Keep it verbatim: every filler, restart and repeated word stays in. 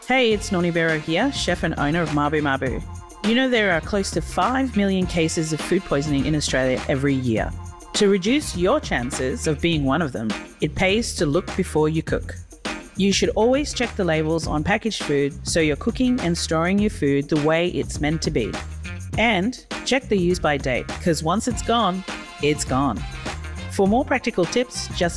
Hey, it's Noni Bero here, chef and owner of Mabu Mabu. You know there are close to five million cases of food poisoning in Australia every year. To reduce your chances of being one of them, it pays to look before you cook. You should always check the labels on packaged food so you're cooking and storing your food the way it's meant to be. And check the use by date, because once it's gone, it's gone. For more practical tips, just